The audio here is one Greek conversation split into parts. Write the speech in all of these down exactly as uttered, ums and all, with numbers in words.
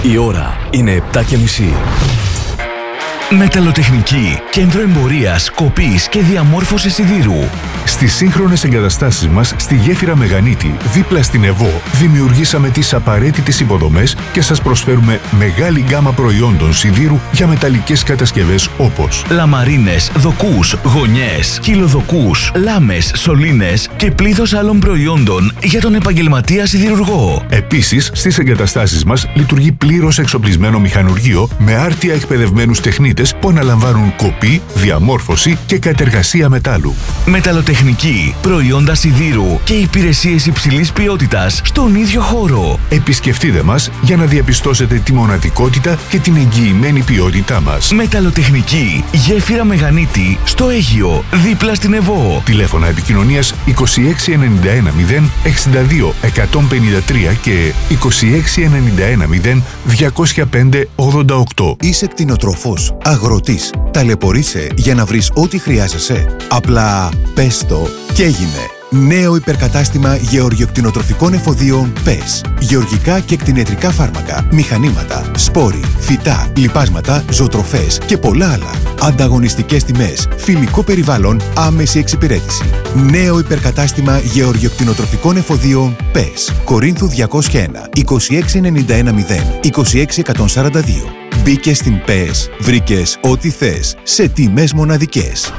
Η ώρα είναι επτά και μισή. Μεταλλοτεχνική, κέντρο εμπορίας, κοπής και διαμόρφωσης σιδήρου. Στις σύγχρονες εγκαταστάσεις μας στη γέφυρα Μεγανίτη, δίπλα στην ΕΒΟ, δημιουργήσαμε τις απαραίτητες υποδομές και σας προσφέρουμε μεγάλη γκάμα προϊόντων σιδήρου για μεταλλικές κατασκευές όπως λαμαρίνες, δοκούς, γωνιές, κυλοδοκούς, λάμες, σωλήνες και πλήθος άλλων προϊόντων για τον επαγγελματία σιδηρουργό. Επίσης, στις εγκαταστάσεις μας λειτουργεί πλήρως εξοπλισμένο μηχανουργείο με άρτια εκπαιδευμένους τεχνίτες που αναλαμβάνουν κοπή, διαμόρφωση και κατεργασία μετάλλου. Μεταλλοτεχνική, προϊόντα σιδήρου και υπηρεσίες υψηλής ποιότητας στον ίδιο χώρο. Επισκεφτείτε μας για να διαπιστώσετε τη μοναδικότητα και την εγγυημένη ποιότητά μας. Μεταλλοτεχνική, γέφυρα Μεγανίτη, στο Αίγυο, δίπλα στην ΕΒΟ. Τηλέφωνα επικοινωνίας είκοσι έξι ενενήντα ένα μηδέν εξήντα δύο εκατόν πενήντα τρία και είκοσι έξι ενενήντα ένα μηδέν διακόσια πέντε ογδόντα οκτώ. Είσαι κτηνοτρόφος, αγροτής, ταλαιπωρείσαι για να βρεις ό,τι χρειάζεσαι. Απλά πες το και έγινε. Νέο υπερκατάστημα γεωργιοκτηνοτροφικών εφοδίων πες. Γεωργικά και κτηνιατρικά φάρμακα, μηχανήματα, σπόροι, φυτά, λιπάσματα, ζωοτροφές και πολλά άλλα. Ανταγωνιστικές τιμές, φιλικό περιβάλλον, άμεση εξυπηρέτηση. Νέο υπερκατάστημα γεωργιοκτηνοτροφικών εφοδίων πες. Κορίνθου διακόσια ένα, είκοσι έξι ενενήντα ένα μηδέν, είκοσι έξι εκατόν σαράντα δύο. Μπήκες στην ΠΕΣ, βρήκες ό,τι θες, σε τιμές μοναδικές.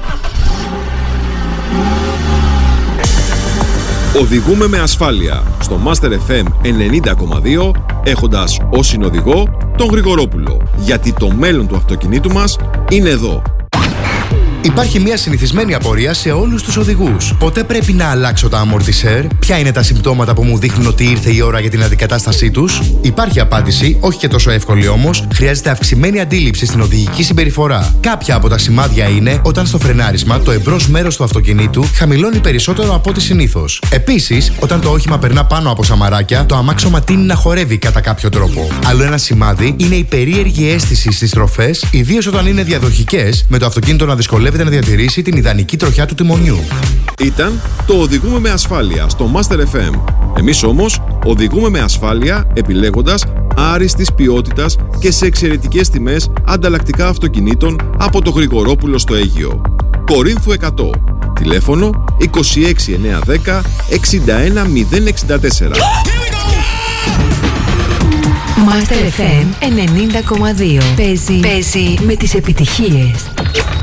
Οδηγούμε με ασφάλεια στο Master εφ εμ ενενήντα κόμμα δύο, έχοντας ως συνοδηγό τον Γρηγορόπουλο. Γιατί το μέλλον του αυτοκινήτου μας είναι εδώ. Υπάρχει μια συνηθισμένη απορία σε όλους τους οδηγούς. Πότε πρέπει να αλλάξω τα αμορτισέρ? Ποια είναι τα συμπτώματα που μου δείχνουν ότι ήρθε η ώρα για την αντικατάστασή τους? Υπάρχει απάντηση, όχι και τόσο εύκολη όμως. Χρειάζεται αυξημένη αντίληψη στην οδηγική συμπεριφορά. Κάποια από τα σημάδια είναι όταν στο φρενάρισμα το εμπρός μέρος του αυτοκινήτου χαμηλώνει περισσότερο από ό,τι συνήθως. Επίσης, όταν το όχημα περνά πάνω από σαμαράκια, το αμάξωμα τείνει να χορεύει κατά κάποιο τρόπο. Άλλο ένα σημάδι είναι η περίεργη αίσθηση στις τροφές, ιδίως όταν είναι διαδοχικές, με το αυτοκίνητο να δυσκολεύεται να διατηρήσει την ιδανική τροχιά του τιμονιού. Ήταν το Οδηγούμε με ασφάλεια στο Master εφ εμ. Εμείς όμως οδηγούμε με ασφάλεια επιλέγοντας άριστης ποιότητας και σε εξαιρετικές τιμές ανταλλακτικά αυτοκινήτων από το Γρηγορόπουλο στο Αίγυο. Κορίνθου εκατό. Τηλέφωνο είκοσι έξι εννιακόσια δέκα εξήντα ένα μηδέν εξήντα τέσσερα. Master εφ εμ ενενήντα κόμμα δύο. Παίζει, παίζει με τις επιτυχίες.